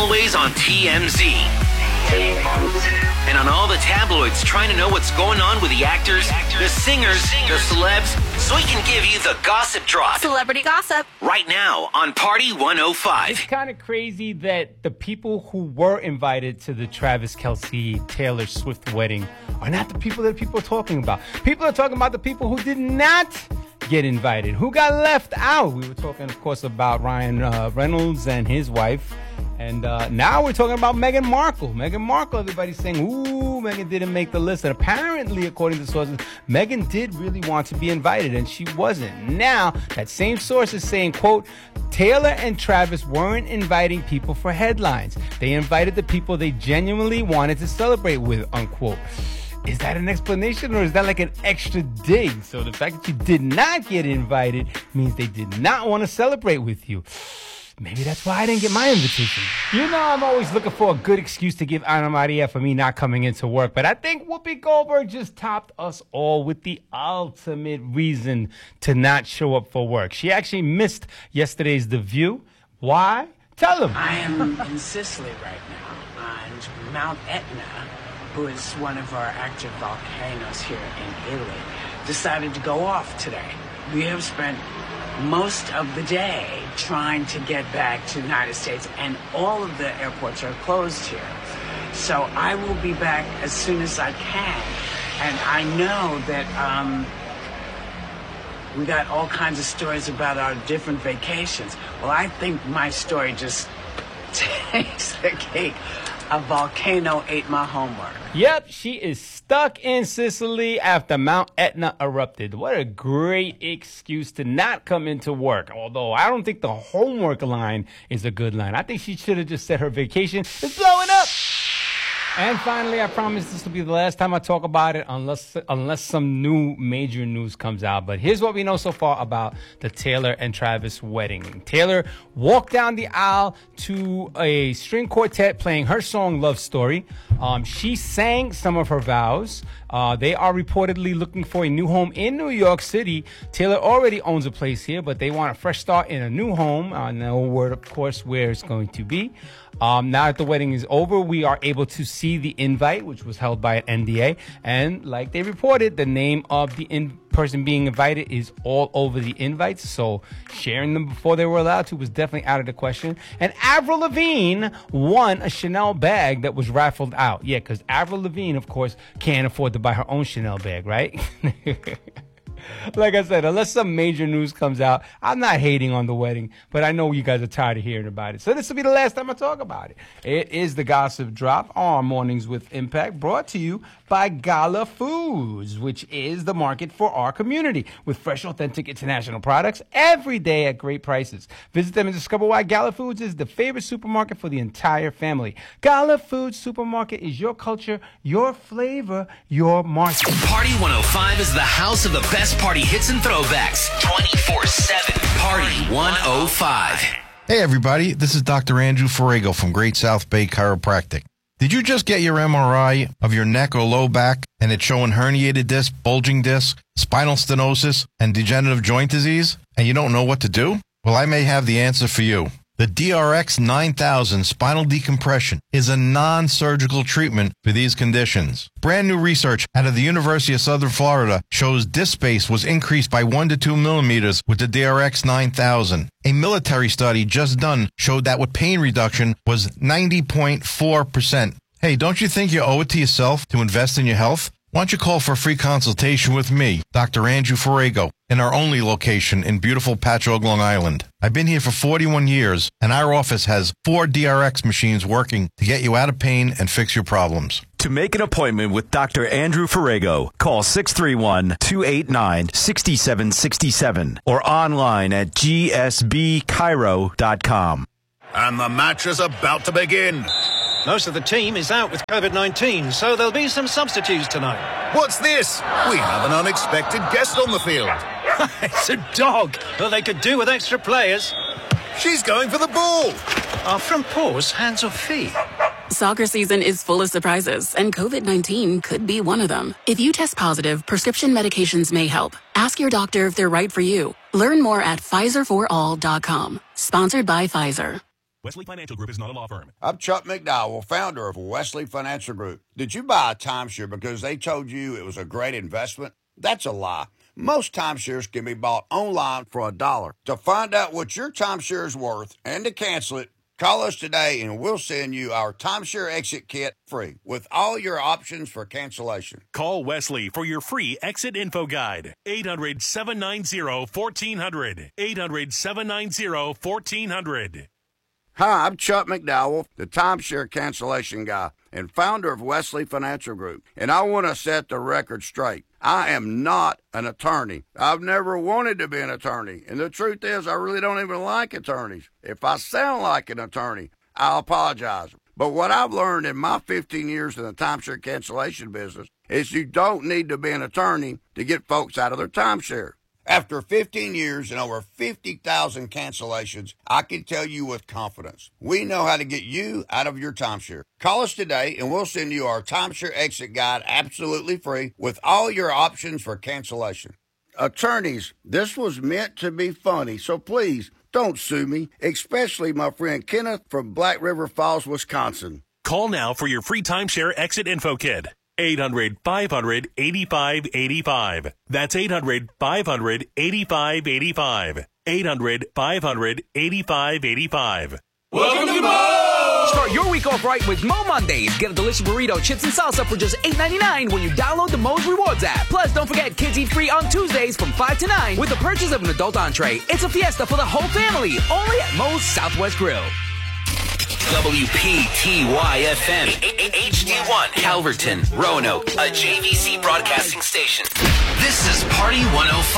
always on TMZ. And on all the tabloids trying to know what's going on with the actors, the singers, the celebs, so we can give you the gossip drop. Celebrity gossip. Right now on Party 105. It's kind of crazy that the people who were invited to the Travis Kelce Taylor Swift wedding are not the people that people are talking about. People are talking about the people who did not get invited, who got left out. We were talking, of course, about Ryan Reynolds and his wife. And now we're talking about Meghan Markle. Meghan Markle, everybody's saying, ooh, Meghan didn't make the list. And apparently, according to sources, Meghan did really want to be invited, and she wasn't. Now, that same source is saying, quote, Taylor and Travis weren't inviting people for headlines. They invited the people they genuinely wanted to celebrate with, unquote. Is that an explanation, or is that like an extra dig? So the fact that you did not get invited means they did not want to celebrate with you. Maybe that's why I didn't get my invitation. You know, I'm always looking for a good excuse to give Ana Maria for me not coming into work. But I think Whoopi Goldberg just topped us all with the ultimate reason to not show up for work. She actually missed yesterday's The View. Why? Tell them. I am in Sicily right now, and Mount Etna, who is one of our active volcanoes here in Italy, decided to go off today. We have spent most of the day trying to get back to the United States, and all of the airports are closed here. So I will be back as soon as I can. And I know that we got all kinds of stories about our different vacations. Well, I think my story just takes the cake. A volcano ate my homework. Yep, she is stuck in Sicily after Mount Etna erupted. What a great excuse to not come into work. Although I don't think the homework line is a good line. I think she should have just said her vacation is blowing up. And finally, I promise this will be the last time I talk about it unless some new major news comes out. But here's what we know so far about the Taylor and Travis wedding. Taylor walked down the aisle to a string quartet playing her song Love Story. She sang some of her vows. They are reportedly looking for a new home in New York City. Taylor already owns a place here, but they want a fresh start in a new home. No word, of course, where it's going to be. Now that the wedding is over, we are able to see the invite, which was held by an NDA. And like they reported, the name of the person being invited is all over the invites. So sharing them before they were allowed to was definitely out of the question. And Avril Lavigne won a Chanel bag that was raffled out. Yeah, because Avril Lavigne, of course, can't afford to buy her own Chanel bag, right? Like I said, unless some major news comes out, I'm not hating on the wedding, but I know you guys are tired of hearing about it. So this will be the last time I talk about it. It is the Gossip Drop on Mornings with Impact, brought to you by Gala Foods, which is the market for our community, with fresh, authentic international products every day at great prices. Visit them and discover why Gala Foods is the favorite supermarket for the entire family. Gala Foods Supermarket is your culture, your flavor, your market. Party 105 is the house of the best party hits and throwbacks 24/7. Party 105. Hey everybody, this is Dr. Andrew Ferrago from Great South Bay Chiropractic. Did you just get your MRI of your neck or low back and it's showing herniated disc, bulging disc, spinal stenosis, and degenerative joint disease, and you don't know what to do? Well, I may have the answer for you. The DRX 9000 spinal decompression is a non-surgical treatment for these conditions. Brand new research out of the University of Southern Florida shows disc space was increased by 1 to 2 millimeters with the DRX 9000. A military study just done showed that with pain reduction was 90.4%. Hey, don't you think you owe it to yourself to invest in your health? Why don't you call for a free consultation with me, Dr. Andrew Ferrago, in our only location in beautiful Patchogue, Long Island. I've been here for 41 years, and our office has 4 DRX machines working to get you out of pain and fix your problems. To make an appointment with Dr. Andrew Ferrago, call 631-289-6767 or online at gsbchiro.com. And the match is about to begin. Most of the team is out with COVID-19, so there'll be some substitutes tonight. What's this? We have an unexpected guest on the field. It's a dog. Well, they could do with extra players. She's going for the ball. Are from paws, hands or feet? Soccer season is full of surprises, and COVID-19 could be one of them. If you test positive, prescription medications may help. Ask your doctor if they're right for you. Learn more at PfizerForAll.com. Sponsored by Pfizer. Wesley Financial Group is not a law firm. I'm Chuck McDowell, founder of Wesley Financial Group. Did you buy a timeshare because they told you it was a great investment? That's a lie. Most timeshares can be bought online for $1. To find out what your timeshare is worth and to cancel it, call us today and we'll send you our timeshare exit kit free with all your options for cancellation. Call Wesley for your free exit info guide. 800-790-1400. 800-790-1400. Hi, I'm Chuck McDowell, the timeshare cancellation guy and founder of Wesley Financial Group. And I want to set the record straight. I am not an attorney. I've never wanted to be an attorney. And the truth is, I really don't even like attorneys. If I sound like an attorney, I'll apologize. But what I've learned in my 15 years in the timeshare cancellation business is you don't need to be an attorney to get folks out of their timeshare. After 15 years and over 50,000 cancellations, I can tell you with confidence, we know how to get you out of your timeshare. Call us today and we'll send you our timeshare exit guide absolutely free with all your options for cancellation. Attorneys, this was meant to be funny, so please don't sue me, especially my friend Kenneth from Black River Falls, Wisconsin. Call now for your free timeshare exit info kit. 800-500-8585. That's 800-500-8585. 800-500-8585. Welcome to Mo! Start your week off right with Mo Mondays. Get a delicious burrito, chips, and salsa for just $8.99 when you download the Mo's Rewards app. Plus, don't forget Kids Eat Free on Tuesdays from 5 to 9 with the purchase of an adult entree. It's a fiesta for the whole family, only at Mo's Southwest Grill. WPTY-FM, HD1, Calverton, Roanoke, a JVC broadcasting station. This is Party 105.